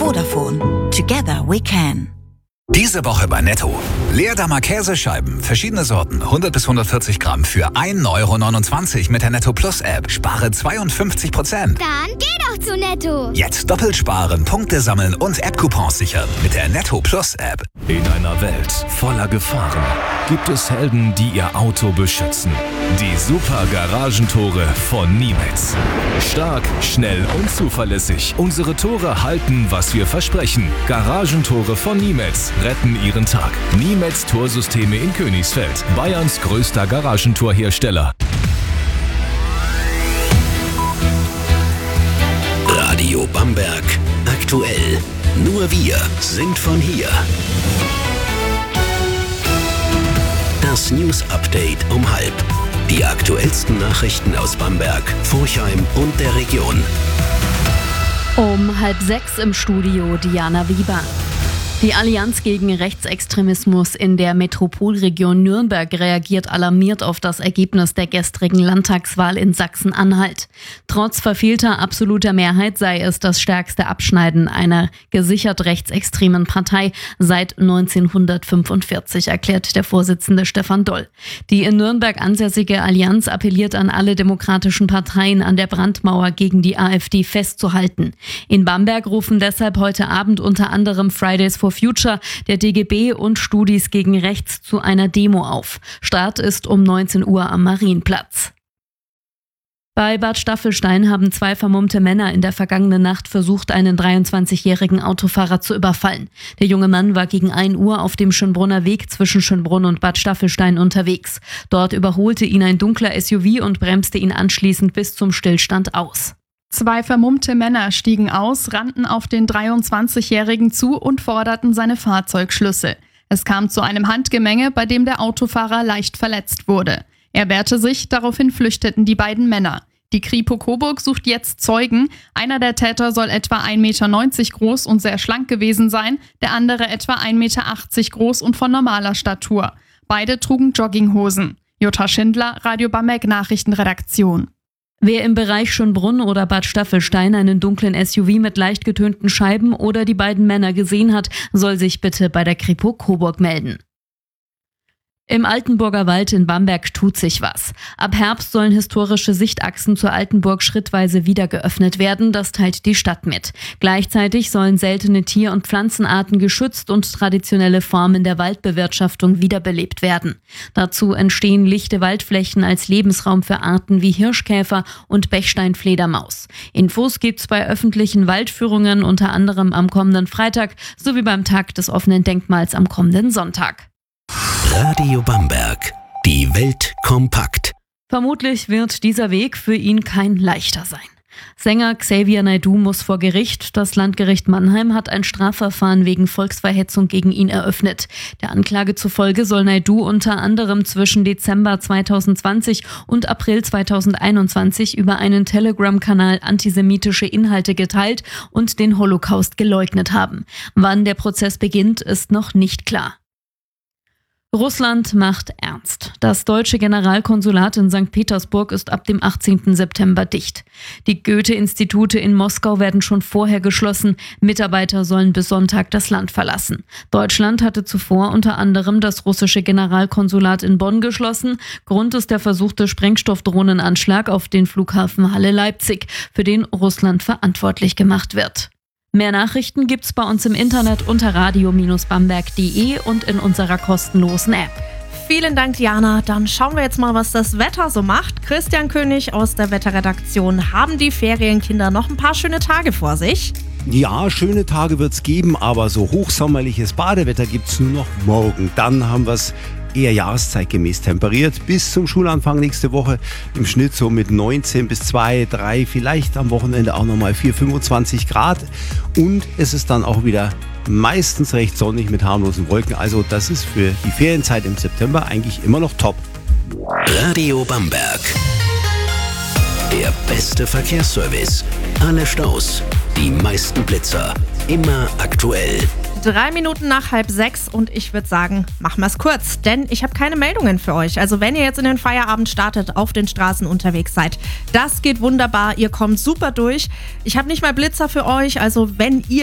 Vodafone. Together we can. Diese Woche bei Netto. Leerdammer Käsescheiben, verschiedene Sorten, 100 bis 140 Gramm für 1,29 € mit der Netto Plus App. Spare 52%. Dann geh doch zu Netto. Jetzt doppelt sparen, Punkte sammeln und App-Coupons sichern mit der Netto Plus App. In einer Welt voller Gefahren gibt es Helden, die ihr Auto beschützen. Die Super Garagentore von Niemetz. Stark, schnell und zuverlässig. Unsere Tore halten, was wir versprechen. Garagentore von Niemetz retten Ihren Tag. Niemetz Torsysteme in Königsfeld. Bayerns größter Garagentorhersteller. Radio Bamberg. Aktuell. Nur wir sind von hier. Das News Update um 12:30. Die aktuellsten Nachrichten aus Bamberg, Forchheim und der Region. Um 5:30 im Studio Diana Wieber. Die Allianz gegen Rechtsextremismus in der Metropolregion Nürnberg reagiert alarmiert auf das Ergebnis der gestrigen Landtagswahl in Sachsen-Anhalt. Trotz verfehlter absoluter Mehrheit sei es das stärkste Abschneiden einer gesichert rechtsextremen Partei seit 1945, erklärt der Vorsitzende Stefan Doll. Die in Nürnberg ansässige Allianz appelliert an alle demokratischen Parteien, an der Brandmauer gegen die AfD festzuhalten. In Bamberg rufen deshalb heute Abend unter anderem Fridays for Future, der DGB und Studis gegen Rechts zu einer Demo auf. Start ist um 19 Uhr am Marienplatz. Bei Bad Staffelstein haben 2 vermummte Männer in der vergangenen Nacht versucht, einen 23-jährigen Autofahrer zu überfallen. Der junge Mann war gegen 1 Uhr auf dem Schönbrunner Weg zwischen Schönbrunn und Bad Staffelstein unterwegs. Dort überholte ihn ein dunkler SUV und bremste ihn anschließend bis zum Stillstand aus. 2 vermummte Männer stiegen aus, rannten auf den 23-Jährigen zu und forderten seine Fahrzeugschlüssel. Es kam zu einem Handgemenge, bei dem der Autofahrer leicht verletzt wurde. Er wehrte sich, daraufhin flüchteten die beiden Männer. Die Kripo Coburg sucht jetzt Zeugen. Einer der Täter soll etwa 1,90 Meter groß und sehr schlank gewesen sein, der andere etwa 1,80 Meter groß und von normaler Statur. Beide trugen Jogginghosen. Jutta Schindler, Radio Bamberg Nachrichtenredaktion. Wer im Bereich Schönbrunn oder Bad Staffelstein einen dunklen SUV mit leicht getönten Scheiben oder die beiden Männer gesehen hat, soll sich bitte bei der Kripo Coburg melden. Im Altenburger Wald in Bamberg tut sich was. Ab Herbst sollen historische Sichtachsen zur Altenburg schrittweise wieder geöffnet werden, das teilt die Stadt mit. Gleichzeitig sollen seltene Tier- und Pflanzenarten geschützt und traditionelle Formen der Waldbewirtschaftung wiederbelebt werden. Dazu entstehen lichte Waldflächen als Lebensraum für Arten wie Hirschkäfer und Bechsteinfledermaus. Infos gibt's bei öffentlichen Waldführungen unter anderem am kommenden Freitag sowie beim Tag des offenen Denkmals am kommenden Sonntag. Radio Bamberg. Die Welt kompakt. Vermutlich wird dieser Weg für ihn kein leichter sein. Sänger Xavier Naidoo muss vor Gericht. Das Landgericht Mannheim hat ein Strafverfahren wegen Volksverhetzung gegen ihn eröffnet. Der Anklage zufolge soll Naidoo unter anderem zwischen Dezember 2020 und April 2021 über einen Telegram-Kanal antisemitische Inhalte geteilt und den Holocaust geleugnet haben. Wann der Prozess beginnt, ist noch nicht klar. Russland macht ernst. Das deutsche Generalkonsulat in St. Petersburg ist ab dem 18. September dicht. Die Goethe-Institute in Moskau werden schon vorher geschlossen. Mitarbeiter sollen bis Sonntag das Land verlassen. Deutschland hatte zuvor unter anderem das russische Generalkonsulat in Bonn geschlossen. Grund ist der versuchte Sprengstoffdrohnenanschlag auf den Flughafen Halle-Leipzig, für den Russland verantwortlich gemacht wird. Mehr Nachrichten gibt's bei uns im Internet unter radio-bamberg.de und in unserer kostenlosen App. Vielen Dank, Diana. Dann schauen wir jetzt mal, was das Wetter so macht. Christian König aus der Wetterredaktion. Haben die Ferienkinder noch ein paar schöne Tage vor sich? Ja, schöne Tage wird's geben, aber so hochsommerliches Badewetter gibt's nur noch morgen. Dann haben wir's eher jahreszeitgemäß temperiert. Bis zum Schulanfang nächste Woche im Schnitt so mit 19 bis 2, 3, vielleicht am Wochenende auch nochmal 4, 25 Grad. Und es ist dann auch wieder meistens recht sonnig mit harmlosen Wolken. Also das ist für die Ferienzeit im September eigentlich immer noch top. Radio Bamberg. Der beste Verkehrsservice. Alle Staus, die meisten Blitzer. Immer aktuell. 3 Minuten nach 5:30 und ich würde sagen, machen wir es kurz, denn ich habe keine Meldungen für euch. Also wenn ihr jetzt in den Feierabend startet, auf den Straßen unterwegs seid, das geht wunderbar, ihr kommt super durch. Ich habe nicht mal Blitzer für euch, also wenn ihr